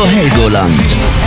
Helgoland.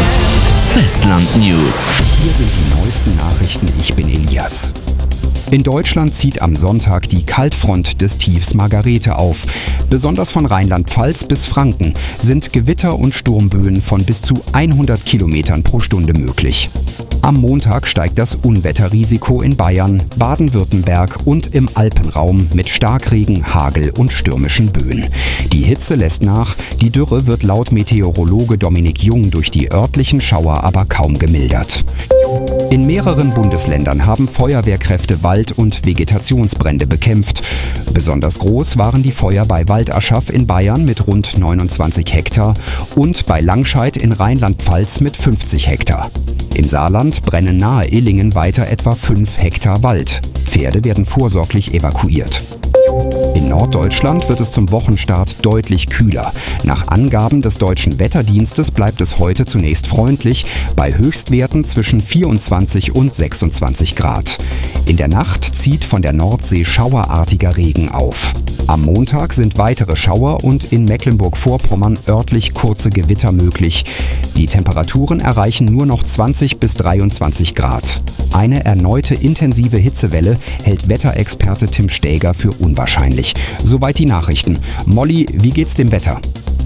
Festland News. Hier sind die neuesten Nachrichten. Ich bin Elias. In Deutschland zieht am Sonntag die Kaltfront des Tiefs Margarete auf. Besonders von Rheinland-Pfalz bis Franken sind Gewitter und Sturmböen von bis zu 100 Kilometern pro Stunde möglich. Am Montag steigt das Unwetterrisiko in Bayern, Baden-Württemberg und im Alpenraum mit Starkregen, Hagel und stürmischen Böen. Die Hitze lässt nach, die Dürre wird laut Meteorologe Dominik Jung durch die örtlichen Schauer aber kaum gemildert. In mehreren Bundesländern haben Feuerwehrkräfte Wald- und Vegetationsbrände bekämpft. Besonders groß waren die Feuer bei Waldaschaf in Bayern mit rund 29 Hektar und bei Langscheid in Rheinland-Pfalz mit 50 Hektar. Im Saarland brennen nahe Illingen weiter etwa 5 Hektar Wald. Pferde werden vorsorglich evakuiert. In Norddeutschland wird es zum Wochenstart deutlich kühler. Nach Angaben des Deutschen Wetterdienstes bleibt es heute zunächst freundlich, bei Höchstwerten zwischen 24 und 26 Grad. In der Nacht zieht von der Nordsee schauerartiger Regen auf. Am Montag sind weitere Schauer und in Mecklenburg-Vorpommern örtlich kurze Gewitter möglich. Die Temperaturen erreichen nur noch 20 bis 23 Grad. Eine erneute intensive Hitzewelle hält Wetterexperte Tim Stäger für unwahrscheinlich. Soweit die Nachrichten. Molly, wie geht's dem Wetter?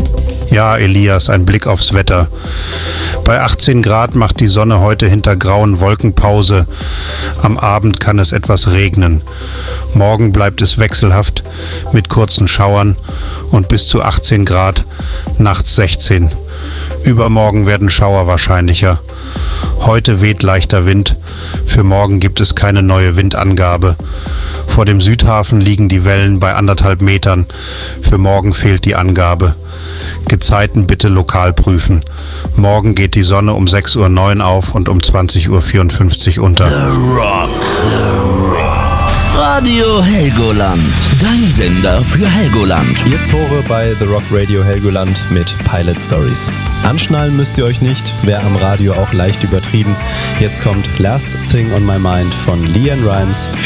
Ja, Elias, ein Blick aufs Wetter. Bei 18 Grad macht die Sonne heute hinter grauen Wolken Pause. Am Abend kann es etwas regnen. Morgen bleibt es wechselhaft mit kurzen Schauern und bis zu 18 Grad, nachts 16. Übermorgen werden Schauer wahrscheinlicher. Heute weht leichter Wind. Für morgen gibt es keine neue Windangabe. Vor dem Südhafen liegen die Wellen bei 1,5 Metern. Für morgen fehlt die Angabe. Gezeiten bitte lokal prüfen. Morgen geht die Sonne um 6:09 Uhr auf und um 20:54 Uhr unter. The Rock. Radio Helgoland. Dein Sender für Helgoland. Hier ist Tore bei The Rock Radio Helgoland mit Pilot Stories. Anschnallen müsst ihr euch nicht, wäre am Radio auch leicht übertrieben. Jetzt kommt Last Thing on My Mind von LeAnn Rimes